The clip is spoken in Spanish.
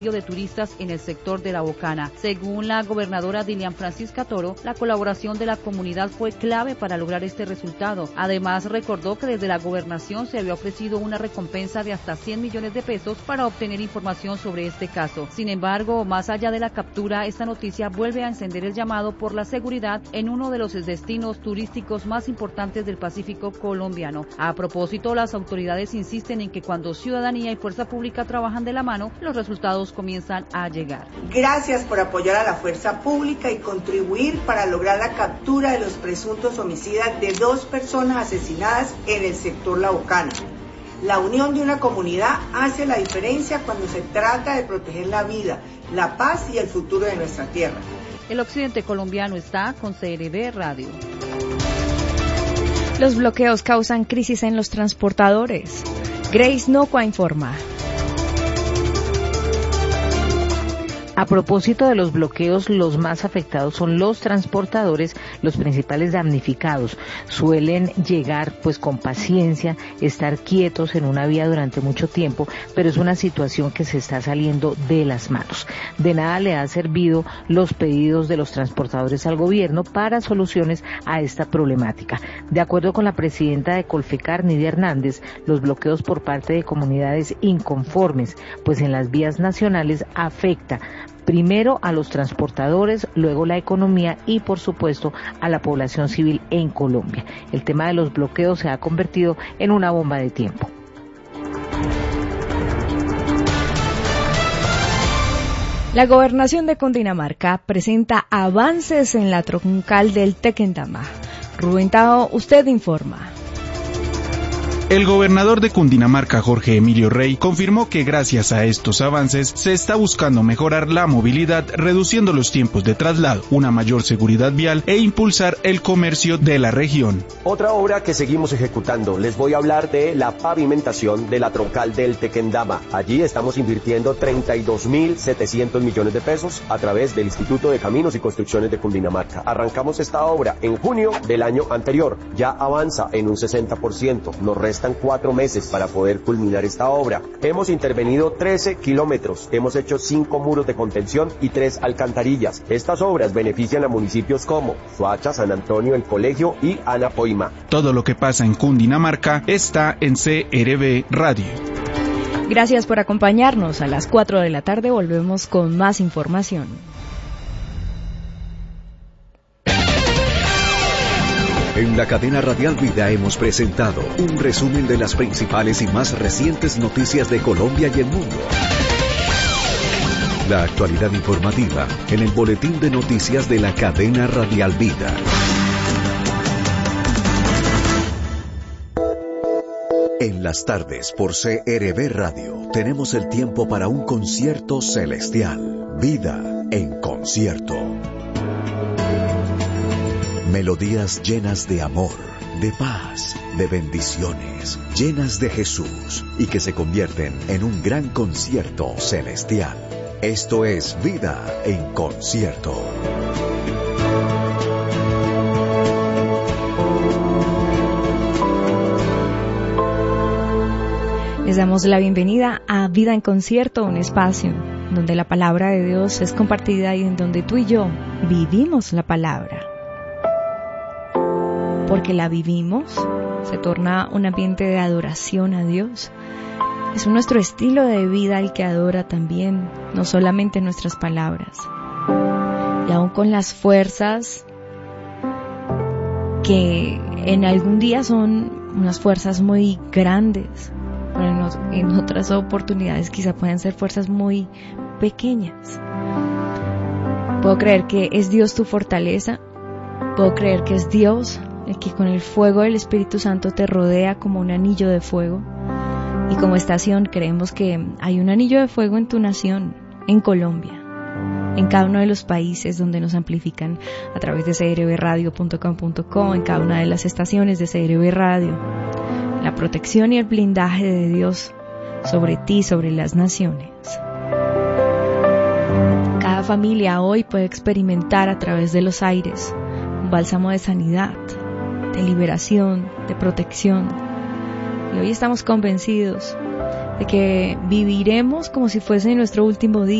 de turistas en el sector de La Bocana. Según la gobernadora Dilian Francisca Toro, la colaboración de la comunidad fue clave para lograr este resultado. Además, recordó que desde la gobernación se había ofrecido una recompensa de hasta 100 millones de pesos para obtener información sobre este caso. Sin embargo, más allá de la captura, esta noticia vuelve a encender el llamado por la seguridad en uno de los destinos turísticos más importantes del Pacífico colombiano. A propósito, las autoridades insisten en que cuando ciudadanía y fuerza pública trabajan de la mano, los resultados comienzan a llegar. Gracias por apoyar a la fuerza pública y contribuir para lograr la captura de los presuntos homicidas de 2 personas asesinadas en el sector La Bocana. La unión de una comunidad hace la diferencia cuando se trata de proteger la vida, la paz y el futuro de nuestra tierra. El occidente colombiano está con CRB Radio. Los bloqueos causan crisis en los transportadores. Grace Nocua informa. A propósito de los bloqueos, los más afectados son los transportadores, los principales damnificados. Suelen llegar pues con paciencia, estar quietos en una vía durante mucho tiempo, pero es una situación que se está saliendo de las manos. De nada le ha servido los pedidos de los transportadores al gobierno para soluciones a esta problemática. De acuerdo con la presidenta de Colfecar, Nidia Hernández, los bloqueos por parte de comunidades inconformes, pues en las vías nacionales afecta primero a los transportadores, luego la economía y, por supuesto, a la población civil en Colombia. El tema de los bloqueos se ha convertido en una bomba de tiempo. La gobernación de Cundinamarca presenta avances en la troncal del Tequendama. Rubén Tao, usted informa. El gobernador de Cundinamarca, Jorge Emilio Rey, confirmó que gracias a estos avances se está buscando mejorar la movilidad, reduciendo los tiempos de traslado, una mayor seguridad vial e impulsar el comercio de la región. Otra obra que seguimos ejecutando, les voy a hablar de la pavimentación de la troncal del Tequendama. Allí estamos invirtiendo 32.700 millones de pesos a través del Instituto de Caminos y Construcciones de Cundinamarca. Arrancamos esta obra en junio del año anterior, ya avanza en un 60%, nos resta 4 meses para poder culminar esta obra. Hemos intervenido 13 kilómetros, hemos hecho 5 muros de contención y 3 alcantarillas. Estas obras benefician a municipios como Soacha, San Antonio, El Colegio y Anapoima. Todo lo que pasa en Cundinamarca está en CRB Radio. Gracias por acompañarnos. A las 4 de la tarde volvemos con más información. En la cadena Radial Vida hemos presentado un resumen de las principales y más recientes noticias de Colombia y el mundo. La actualidad informativa en el boletín de noticias de la cadena Radial Vida. En las tardes por CRB Radio tenemos el tiempo para un concierto celestial. Vida en concierto. Melodías llenas de amor, de paz, de bendiciones, llenas de Jesús y que se convierten en un gran concierto celestial. Esto es Vida en Concierto. Les damos la bienvenida a Vida en Concierto, un espacio donde la palabra de Dios es compartida y en donde tú y yo vivimos la palabra. Porque la vivimos, se torna un ambiente de adoración a Dios. Es nuestro estilo de vida el que adora también, no solamente nuestras palabras. Y aún con las fuerzas que en algún día son unas fuerzas muy grandes, pero en otras oportunidades quizá pueden ser fuerzas muy pequeñas. Puedo creer que es Dios tu fortaleza, puedo creer que es Dios el que con el fuego del Espíritu Santo te rodea como un anillo de fuego. Y como estación creemos que hay un anillo de fuego en tu nación, en Colombia, en cada uno de los países donde nos amplifican a través de crbradio.com.co, en cada una de las estaciones de CRB Radio. La protección y el blindaje de Dios sobre ti, sobre las naciones. Cada familia hoy puede experimentar a través de los aires un bálsamo de sanidad, de liberación, de protección. Y hoy estamos convencidos de que viviremos como si fuese nuestro último día.